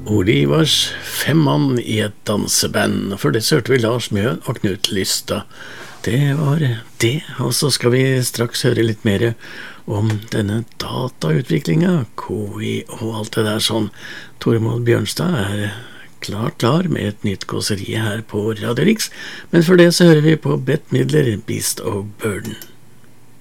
Og de var 5 mann i et danseband, og for det hørte vi Lars Mjøen og Knut Lystad. Det var det, og så skal vi straks høre litt mer om denne datautviklingen, KI og alt det der sånn. Tormod Bjørnstad er klar med et nytt kåseri her på Radio Riks, men for det så hører vi på Bette Midler, Beast of Burden.